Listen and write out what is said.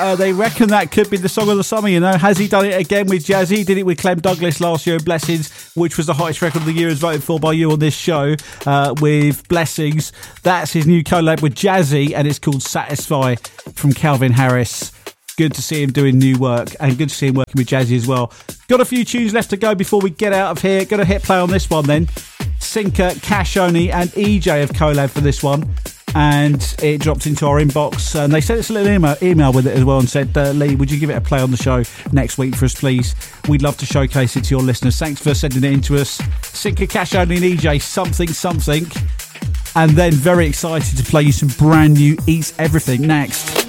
They reckon that could be the song of the summer, you know. Has he done it again with Jazzy? He did it with Clem Douglas last year in Blessings, which was the hottest record of the year as voted for by you on this show, with Blessings. That's his new collab with Jazzy, and it's called Satisfy from Calvin Harris. Good to see him doing new work, and good to see him working with Jazzy as well. Got a few tunes left to go before we get out of here. Gonna hit play on this one then. Sinker, Cash Only and EJ have collab for this one, and it dropped into our inbox, and they sent us a little email with it as well and said, Lee, would you give it a play on the show next week for us, please? We'd love to showcase it to your listeners. Thanks for sending it in to us. Sinker, Cash Only and EJ, something. And then very excited to play you some brand new Eats Everything next.